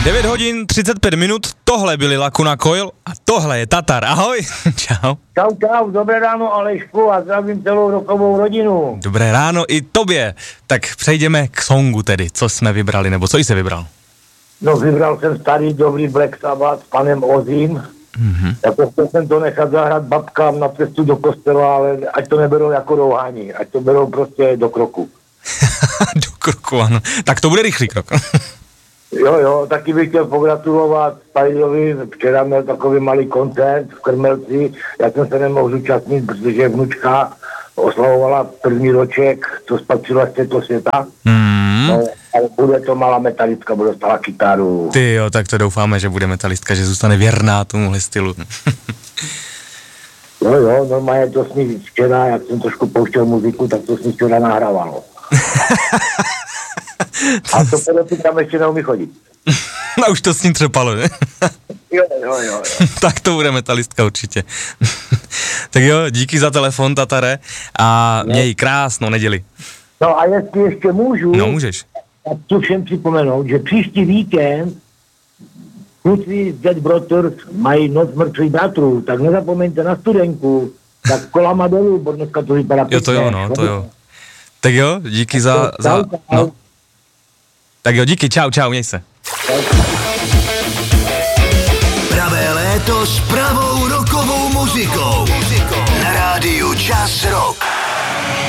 9 hodin 35 minut, tohle byli Lacuna Coil a tohle je Tatar. Ahoj, čau. Čau, dobré ráno Alešku a zdravím celou rokovou rodinu. Dobré ráno i tobě. Tak přejdeme k songu tedy, co jsme vybrali, nebo co jsi vybral? No vybral jsem starý dobrý Black Sabbath s panem Ozim. Jako jsem to nechat zahrát babkám na cestu do kostela, ale ať to neberou jako rouhání, ať to berou prostě do kroku. Do kroku, ano. Tak to bude rychlý krok. Jo, taky bych chtěl pogratulovat Spajdovi, včera měl takový malý koncert v Krmelci, já jsem se nemohl zúčastnit, protože vnučka oslavovala první roček, co spatřila z této světa. No, ale bude to malá metalistka, bude dostala kytaru. Ty jo, tak to doufáme, že bude metalistka, že zůstane věrná tomuhle stylu. Jo, normálně to s ní včera, jak jsem trošku pouštěl muziku, tak to s ní včera nahrávalo. A to podotýkám ještě neumí chodit. No už to s ním třepalo, ne? Jo. Tak to bude metalistka určitě. Tak jo, díky za telefon, Tatare, a měj krásnou neděli. No a jestli ještě můžu, No můžeš. tak tu všem připomenout, že příští víkend kluci z Dead Brothers mají noc mrtvých bratrů, tak nezapomeňte na Studenku, tak kolama dolů, bo dneska to vypadá pěkně. Jo, to jo, no, to jo. Tak jo, díky za no. Tak jo, díky, čau, měj se. Pravé léto s pravou rokovou muzikou. Na rádiu Čas Rock.